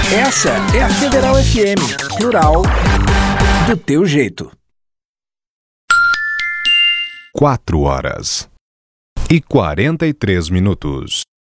Essa é a Federal FM, plural, do teu jeito. 4h43.